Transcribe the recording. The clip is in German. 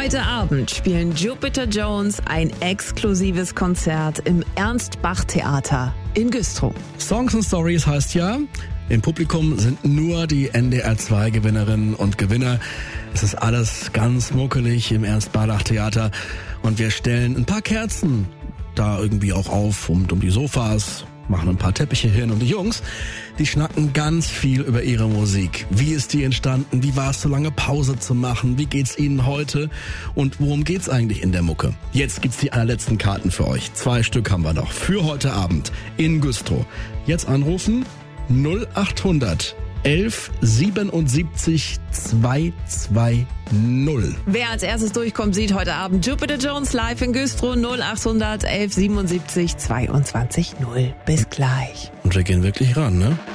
Heute Abend spielen Jupiter Jones ein exklusives Konzert im Ernst-Bach-Theater in Güstrow. Songs and Stories heißt ja, im Publikum sind nur die NDR2-Gewinnerinnen und Gewinner. Es ist alles ganz muckelig im Ernst-Bach-Theater und wir stellen ein paar Kerzen da irgendwie auch auf um die Sofas, machen ein paar Teppiche hin und die Jungs, die schnacken ganz viel über ihre Musik. Wie ist die entstanden? Wie war es, so lange Pause zu machen? Wie geht's ihnen heute? Und worum geht's eigentlich in der Mucke? Jetzt gibt's die allerletzten Karten für euch. 2 Stück haben wir noch für heute Abend in Güstrow. Jetzt anrufen 0800 11 77 220. Wer als erstes durchkommt, sieht heute Abend Jupiter Jones live in Güstrow. 0800 11 77 22 0. Bis gleich. Und wir gehen wirklich ran, ne?